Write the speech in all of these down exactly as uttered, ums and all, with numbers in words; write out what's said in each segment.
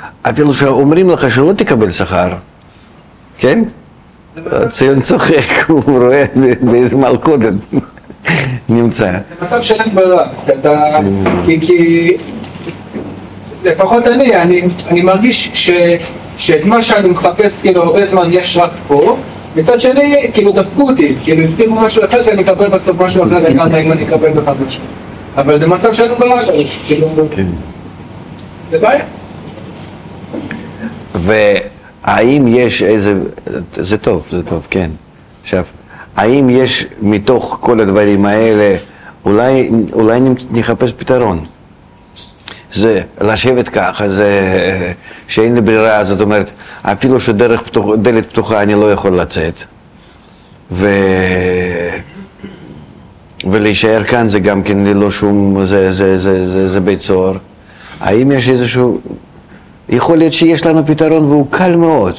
אפילו שאומרים לך שלא תקבל שכר, כן? ציון צוחק, הוא רואה באיזה מלכודת נמצא. זה מצב שאין ברירה, כי לפחות אני, אני מרגיש שאת מה שאני מחפש כאילו הרבה זמן יש רק פה, מצד שני כאילו דפקו אותי, כאילו הבטיחו משהו אחד שאני אקבל בסוף משהו אחר לגמרי אם אני אקבל בכלל משהו. אבל זה מצב שאין ברירה, כאילו, זה בעיה. והאם יש איזה, זה טוב, זה טוב, כן. עכשיו, האם יש מתוך כל הדברים האלה, אולי, אולי נחפש פתרון? זה לשבת ככה, זה שאין לי ברירה, זאת אומרת, אפילו שדרך פתוח, דלת פתוחה אני לא יכול לצאת. ו... ולהישאר כאן זה גם כן ללא שום, זה, זה, זה, זה, זה בית סוהר. האם יש איזשהו, יכול להיות שיש לנו פתרון והוא קל מאוד.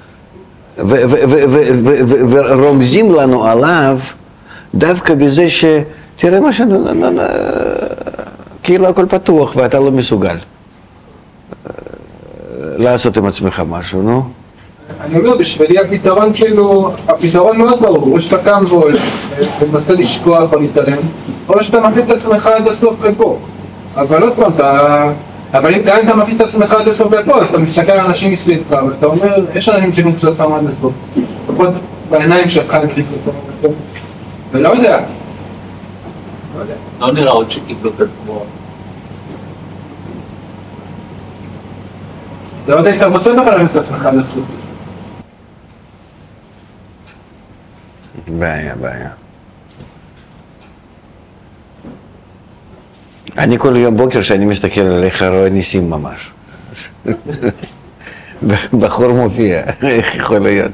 ורומזים לנו עליו דווקא בזה ש... תראה מה ש... כאילו הכל פתוח ואתה לא מסוגל לעשות עם עצמך משהו, נו? אני אומר, בשבילי הפתרון כאילו, הפתרון מאוד ברור, או שאתה קם והולך ומנסה לשכוח או להתעלם, או שאתה מכניס את עצמך עד הסוף לפה. אבל עוד פעם, אתה... אבל אם אתה מכניס את עצמך עד הסוף לפה, אז אתה מסתכל על אנשים מסביבך, ואתה אומר, יש אנשים שמכניסו את עצמם עד הסוף. לפחות בעיניים שלך הם מכניסו את עצמם עד הסוף. ולא יודע. לא יודע. לא נראה עוד שקיבלו את עצמו. לא יודע אם אתה רוצה בכלל להכניס את עצמך עד הסוף. בעיה, בעיה. אני כל יום בוקר שאני מסתכל עליך רואה ניסים ממש. בחור מופיע, איך יכול להיות?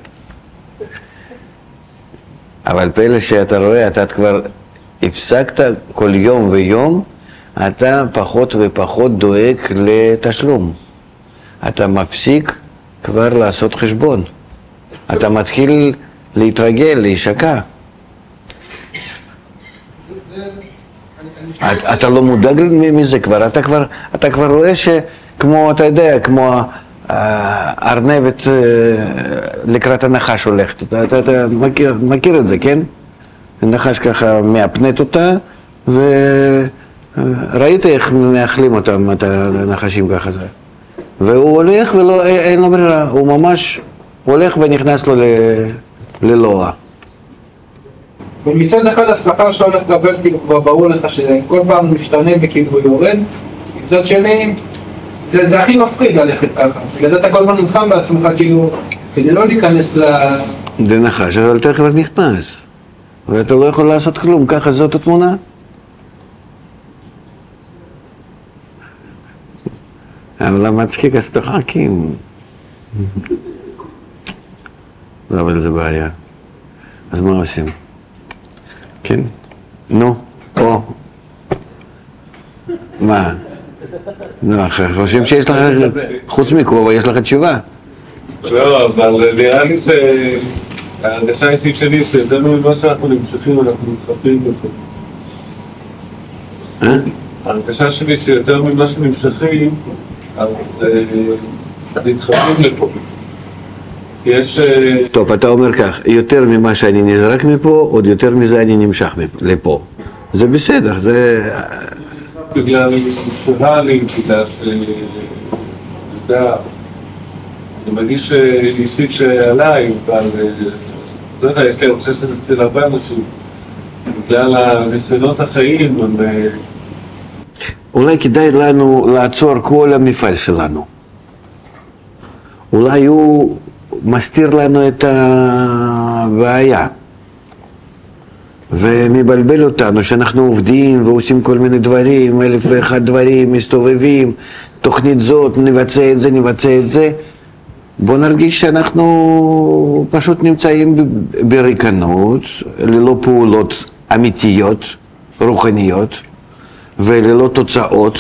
אבל פלא שאתה רואה, אתה כבר הפסקת כל יום ויום, אתה פחות ופחות דואג לתשלום. אתה מפסיק כבר לעשות חשבון. אתה מתחיל להתרגל, להישקע. אתה לא מודאג מזה כבר, אתה כבר, אתה כבר רואה שכמו, אתה יודע, כמו ארנבת לקראת הנחש הולכת. אתה, אתה, אתה מכיר, מכיר את זה, כן? הנחש ככה מאפנת אותה, וראית איך מאכלים אותם, את הנחשים ככה זה. והוא הולך ולא, אין לו ברירה, הוא ממש הולך ונכנס לו ללוע. ומצד אחד השכר שאתה הולך לקבל כאילו כבר ברור לך שכל פעם משתנה וכאילו יורד, מצד שני זה, זה הכי מפחיד ללכת ככה, בגלל אתה כל הזמן נלחם בעצמך כאילו כדי לא להיכנס ל... זה נחש, אבל אתה כבר נכנס ואתה לא יכול לעשות כלום, ככה זאת התמונה. אבל מצחיק אז תוחקים. אבל זה בעיה. אז מה עושים? כן? נו, או. מה? נו, חושבים שיש לך, חוץ מכובע, יש לך תשובה? לא, אבל נראה לי שההרגשה האישית שלי שידענו ממה שאנחנו נמשכים, אנחנו מתחפים בפה. אה? ההרגשה שלי שיותר ממה שנמשכים, אז נדחפים לפה. יש... טוב, אתה אומר כך, יותר ממה שאני נזרק מפה, עוד יותר מזה אני נמשך לפה. זה בסדר, זה... בגלל שרלי, בגלל ש... יודע, אני מרגיש אישית עליי, אבל... לא יודע, יש לי הרבה שזה אצל הרבה אנשים. בגלל הניסיונות החיים, הם... אולי כדאי לנו לעצור כל המפעל שלנו. אולי הוא מסתיר לנו את הבעיה ומבלבל אותנו שאנחנו עובדים ועושים כל מיני דברים, אלף ואחד דברים, מסתובבים, תוכנית זאת, נבצע את זה, נבצע את זה. בוא נרגיש שאנחנו פשוט נמצאים בריקנות, ללא פעולות אמיתיות, רוחניות, וללא תוצאות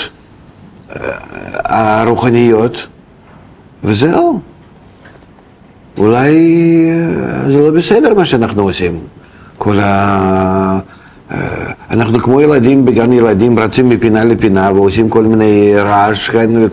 הרוחניות, וזהו. אולי זה לא בסדר מה שאנחנו עושים. כל ה... אנחנו כמו ילדים בגן ילדים רצים מפינה לפינה ועושים כל מיני רעש כאן